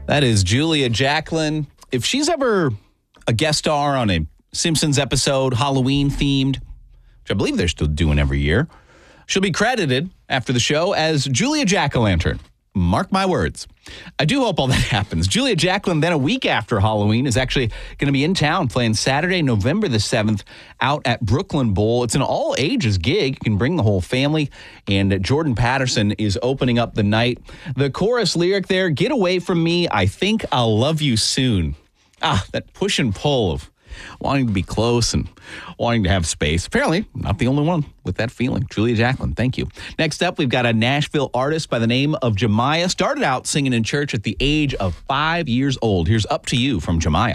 That is Julia Jacklin. If she's ever a guest star on a Simpsons episode, Halloween themed, which I believe they're still doing every year, she'll be credited after the show as Julia Jack-o'-lantern. Mark my words. I do hope all that happens. Julia Jacklin, then a week after Halloween, is actually going to be in town playing Saturday, November the 7th out at Brooklyn Bowl. It's an all-ages gig. You can bring the whole family. And Jordan Patterson is opening up the night. The chorus lyric there, "Get away from me, I think I'll love you soon." That push and pull of wanting to be close and wanting to have space. Apparently, not the only one with that feeling. Julia Jacklin, thank you. Next up, we've got a Nashville artist by the name of Jemiah. Started out singing in church at the age of 5 years old. Here's Up to You from Jemiah.